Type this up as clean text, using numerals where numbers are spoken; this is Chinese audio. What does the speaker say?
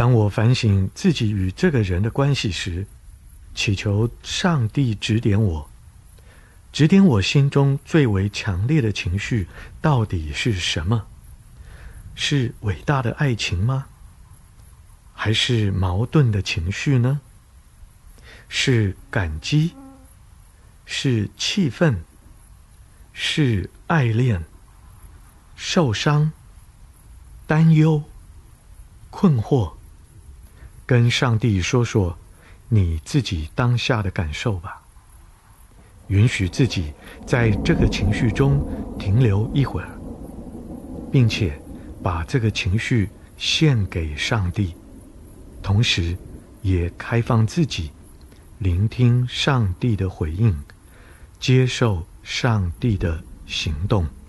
当我反省自己与这个人的关系时，祈求上帝指点我，指点我心中最为强烈的情绪到底是什么？是伟大的爱情吗？还是矛盾的情绪呢？是感激？是气愤？是爱恋？受伤？担忧？困惑？跟上帝说说你自己当下的感受吧。允许自己在这个情绪中停留一会儿，并且把这个情绪献给上帝，同时也开放自己，聆听上帝的回应，接受上帝的行动。